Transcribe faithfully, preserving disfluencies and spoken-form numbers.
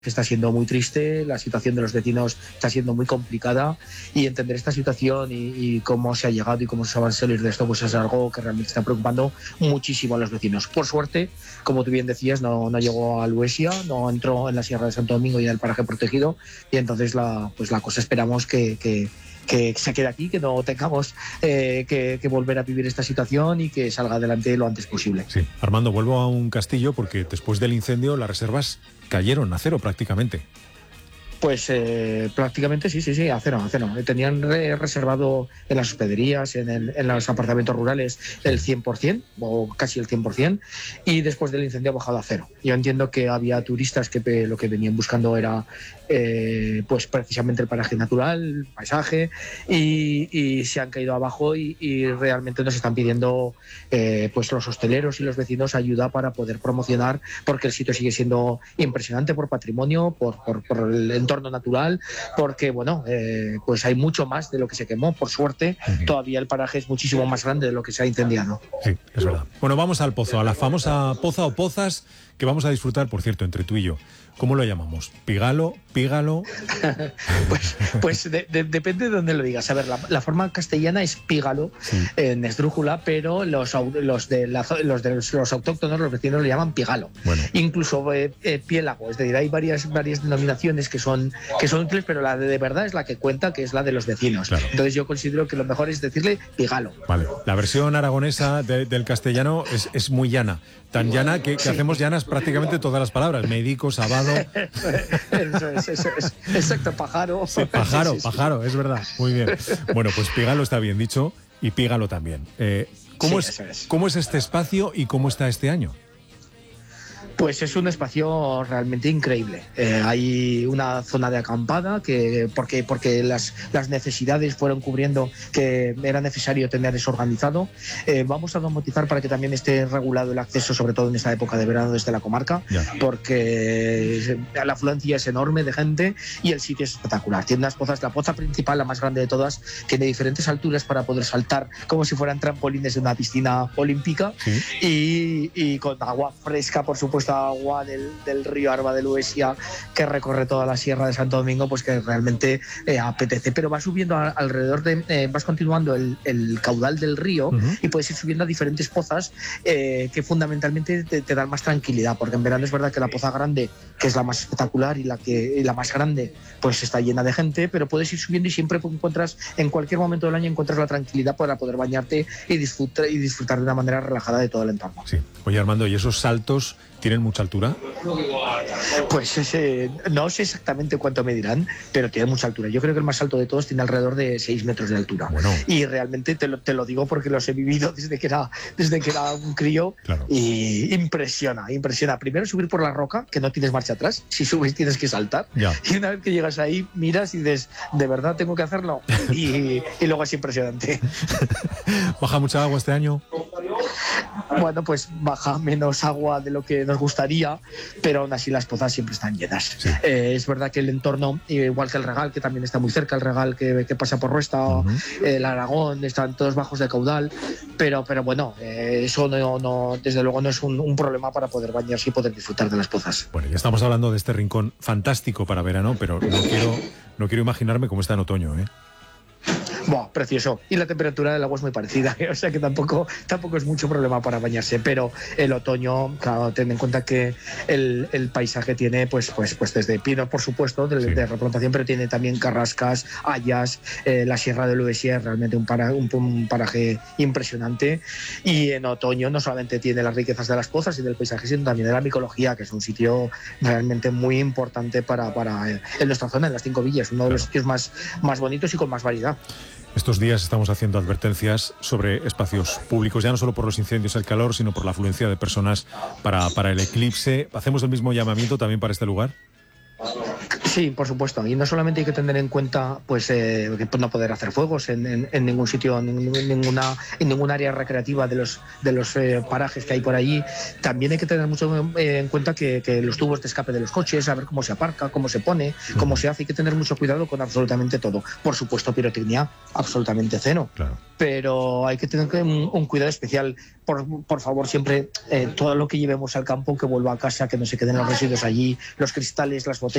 está siendo muy triste, la situación de los vecinos está siendo muy complicada y entender esta situación y, y cómo se ha llegado y cómo se va a salir de esto, pues es algo que realmente está preocupando muchísimo a los vecinos. Por suerte, como tú bien decías, no, no llegó a Luesia, no entró en la Sierra de Santo Domingo y en el paraje protegido, y entonces la, pues la cosa esperamos que, que, que se quede aquí, que no tengamos eh, que, que volver a vivir esta situación y que salga adelante lo antes posible. Sí. Armando, vuelvo a un castillo porque después del incendio las reservas cayeron a cero prácticamente. Pues eh, prácticamente sí, sí, sí, a cero, a cero. Tenían re reservado en las hospederías, en, el, en los apartamentos rurales, el cien por ciento o casi el cien por ciento, y después del incendio ha bajado a cero. Yo entiendo que había turistas que pe, lo que venían buscando era eh, pues precisamente el paraje natural, el paisaje, y, y se han caído abajo y, y realmente nos están pidiendo eh, pues los hosteleros y los vecinos ayuda para poder promocionar, porque el sitio sigue siendo impresionante por patrimonio, por, por, por el entorno entorno natural, porque bueno, eh, pues hay mucho más de lo que se quemó, por suerte. Uh-huh. Todavía el paraje es muchísimo más grande de lo que se ha incendiado. Sí, es verdad. Bueno, vamos al pozo, a la famosa poza o pozas que vamos a disfrutar, por cierto, entre tú y yo. ¿Cómo lo llamamos? ¿Pígalo? ¿Pígalo? pues pues de, de, depende de dónde lo digas. A ver, la, la forma castellana es pígalo, sí, en esdrújula, pero los, los, de la, los, de los, los autóctonos, los vecinos, lo llaman pígalo. Bueno. Incluso eh, eh, piélago, es decir, hay varias, varias denominaciones que son, que son útiles, pero la de, de verdad es la que cuenta, que es la de los vecinos. Claro. Entonces yo considero que lo mejor es decirle pígalo. Vale. La versión aragonesa de, del castellano es, es muy llana. Tan llana que, que sí, hacemos llanas prácticamente todas las palabras. Médico, sábado. Eso es, eso es. Exacto, pájaro. Sí, pájaro, sí, sí, pájaro, es verdad. Muy bien. Bueno, pues pígalo está bien dicho y pígalo también. Eh, ¿cómo, sí, es, es. ¿Cómo es este espacio y cómo está este año? Pues es un espacio realmente increíble. Eh, hay una zona de acampada que porque porque las, las necesidades fueron cubriendo que era necesario tener eso organizado. Eh, vamos a domotizar para que también esté regulado el acceso, sobre todo en esta época de verano desde la comarca, ya, porque la afluencia es enorme de gente y el sitio es espectacular. Tiene unas pozas, la poza principal, la más grande de todas, tiene diferentes alturas para poder saltar como si fueran trampolines de una piscina olímpica, ¿sí? y, y con agua fresca, por supuesto, agua del, del río Arba de Luesia, que recorre toda la Sierra de Santo Domingo, pues que realmente eh, apetece, pero va subiendo a, alrededor de, eh, vas continuando el, el caudal del río, uh-huh, y puedes ir subiendo a diferentes pozas eh, que fundamentalmente te, te dan más tranquilidad, porque en verano es verdad que la poza grande, que es la más espectacular y la, que, y la más grande, pues está llena de gente, pero puedes ir subiendo y siempre encuentras, en cualquier momento del año encuentras la tranquilidad para poder bañarte y disfrutar, y disfrutar de una manera relajada de todo el entorno. Sí. Oye, Armando, ¿y esos saltos tienen mucha altura? Pues ese, no sé exactamente cuánto medirán, pero tienen mucha altura. Yo creo que el más alto de todos tiene alrededor de seis metros de altura. Bueno. Y realmente te lo, te lo digo porque los he vivido desde que era, desde que era un crío, claro, y impresiona, impresiona. Primero subir por la roca, que no tienes marcha atrás, si subes tienes que saltar, ya, y una vez que llegas ahí miras y dices, ¿de verdad tengo que hacerlo? Y, y luego es impresionante. ¿Baja mucha agua este año? Bueno, pues baja menos agua de lo que nos gustaría, pero aún así las pozas siempre están llenas. Sí. Eh, es verdad que el entorno, igual que el Regal, que también está muy cerca, el Regal que, que pasa por Ruesta, uh-huh, el Aragón, están todos bajos de caudal, pero, pero bueno, eh, eso no, no, desde luego no es un, un problema para poder bañarse y poder disfrutar de las pozas. Bueno, ya estamos hablando de este rincón fantástico para verano, pero no quiero, no quiero imaginarme cómo está en otoño, ¿eh? Buah, precioso. Y la temperatura del agua es muy parecida, ¿eh? O sea que tampoco, tampoco es mucho problema para bañarse, pero el otoño, claro, ten en cuenta que el, el paisaje tiene, pues, pues, pues desde pinos, por supuesto, de, sí, de replantación, pero tiene también carrascas, hayas, eh, la Sierra de Luesia es realmente un, para, un, un paraje impresionante. Y en otoño no solamente tiene las riquezas de las pozas y del paisaje, sino también de la micología, que es un sitio realmente muy importante para, para en nuestra zona, en las Cinco Villas, uno de los sitios más, más bonitos y con más variedad. Estos días estamos haciendo advertencias sobre espacios públicos, ya no solo por los incendios, el calor, sino por la afluencia de personas para, para el eclipse. ¿Hacemos el mismo llamamiento también para este lugar? Sí, por supuesto. Y no solamente hay que tener en cuenta pues eh, que no poder hacer fuegos en, en, en ningún sitio, en ninguna, en ningún área recreativa de los, de los eh, parajes que hay por allí. También hay que tener mucho eh, en cuenta que, que los tubos de escape de los coches, saber cómo se aparca, cómo se pone, cómo se hace. Hay que tener mucho cuidado con absolutamente todo. Por supuesto, pirotecnia, absolutamente cero. Claro. Pero hay que tener un, un cuidado especial. Por, por favor, siempre eh, todo lo que llevemos al campo, que vuelva a casa, que no se queden los residuos allí, los cristales, las botellas.